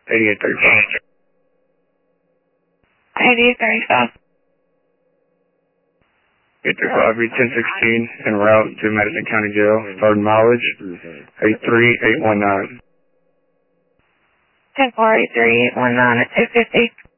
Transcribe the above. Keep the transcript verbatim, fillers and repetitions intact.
eighty-eight thirty-five. eighty-eight thirty-five. eight thirty-five, read ten sixteen, en route to Madison County Jail. Starting mileage, eight three eight one nine. ten four eight three eight one nine at two fifty.